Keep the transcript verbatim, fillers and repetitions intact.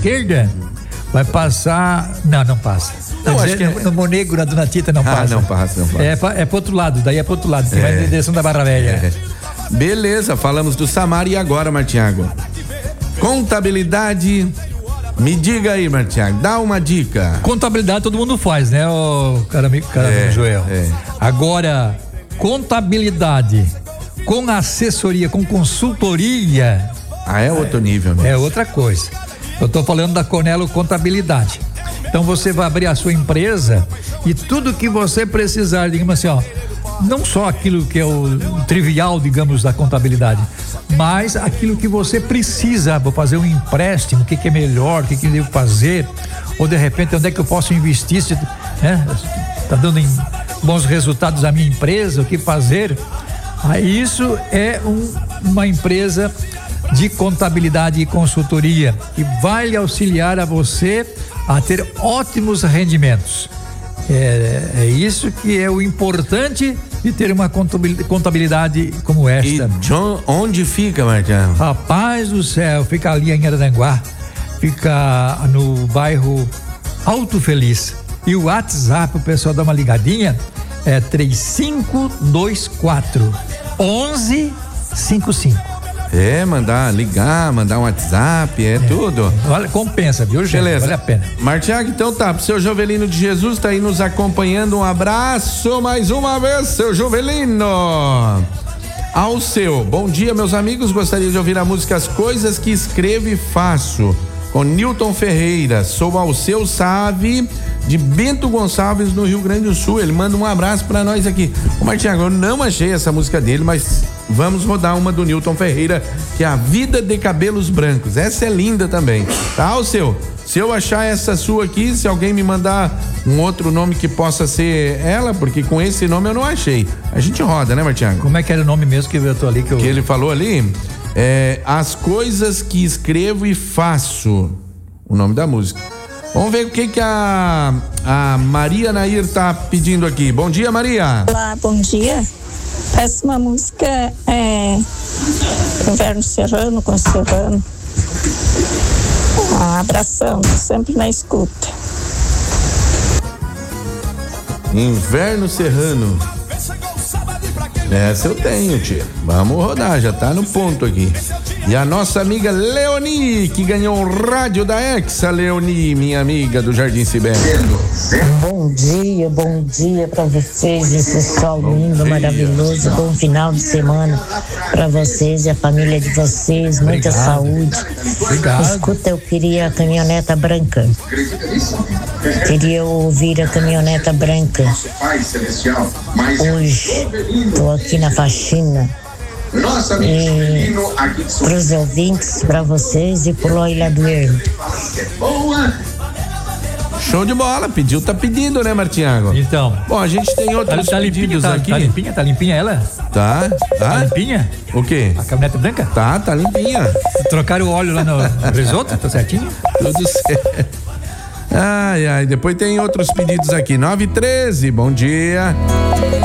esquerda, vai passar. Não, não passa. Não, acho que é... no Monego, na Dona Tita, não ah, passa. não passa, não passa. É, é pro outro lado, daí é pro outro lado, que é. vai na direção da Barra Velha. É. Beleza, falamos do Samar e agora, Martiago? Contabilidade. Me diga aí, Martiago, dá uma dica. Contabilidade todo mundo faz, né, o cara, cara é, Joel? É. Agora, contabilidade com assessoria, com consultoria. Ah, é outro nível, né? É outra coisa. Eu tô falando da Cornelo Contabilidade. Então você vai abrir a sua empresa e tudo que você precisar, digamos assim, ó, não só aquilo que é o trivial, digamos, da contabilidade, mas aquilo que você precisa. Vou fazer um empréstimo, o que, que é melhor, o que, que eu devo fazer, ou de repente onde é que eu posso investir, se, né? Tá dando em bons resultados a minha empresa, o que fazer. Aí isso é um, uma empresa de contabilidade e consultoria que vai lhe auxiliar a você a ter ótimos rendimentos. É, é isso que é o importante de ter uma contabilidade como esta. E John, onde fica, Martião? Rapaz do céu, fica ali em Araranguá, fica no bairro Alto Feliz. E o WhatsApp, o pessoal dá uma ligadinha, é três cinco dois quatro, um um cinco cinco. É, mandar, ligar, mandar um WhatsApp, é, é tudo. Vale, compensa, viu, gente? Beleza. Vale a pena. Martiago, então tá, pro seu Jovelino de Jesus, tá aí nos acompanhando, um abraço mais uma vez, seu Jovelino. Ao seu, bom dia, meus amigos, gostaria de ouvir a música As Coisas que Escrevo e Faço, com Newton Ferreira. Sou Alceu Save, de Bento Gonçalves, no Rio Grande do Sul. Ele manda um abraço pra nós aqui. Ô Martiago, eu não achei essa música dele, mas vamos rodar uma do Newton Ferreira, que é A Vida de Cabelos Brancos. Essa é linda também, tá, Alceu? Se eu achar essa sua aqui, se alguém me mandar um outro nome que possa ser ela, porque com esse nome eu não achei. A gente roda, né, Martiago? Como é que era o nome mesmo que eu tô ali? Que, eu... que ele falou ali? É, As Coisas que Escrevo e Faço, o nome da música. Vamos ver o que que a, a Maria Nair tá pedindo aqui. Bom dia, Maria. Olá, bom dia. Peço uma música, é, Inverno Serrano com Serrano. Um abração, sempre na escuta. Inverno Serrano. Essa eu tenho, tia. Vamos rodar, já tá no ponto aqui. E a nossa amiga Leoni, que ganhou um rádio da Hexa. Leoni, minha amiga do Jardim Sibéria. Bom dia, bom dia pra vocês, esse sol lindo, maravilhoso. Bom final de semana pra vocês e a família de vocês. Muita Obrigado. saúde. Obrigado. Escuta, eu queria a caminhoneta branca. Queria ouvir a caminhoneta branca. Hoje, tô aqui na faxina. E pros ouvintes, pra vocês e pro Loila do Ermo. Show de bola, pediu, tá pedindo, né, Martiago? Então. Bom, a gente tem outros tá, tá pedidos tá, aqui. Tá limpinha, tá limpinha ela? Tá. Tá, tá limpinha? O quê? A caminhonete branca? Tá, tá limpinha. Trocaram o óleo lá no, no risoto, tá certinho? Tudo certo. Ai, ai, depois tem outros pedidos aqui. nove e treze, bom dia.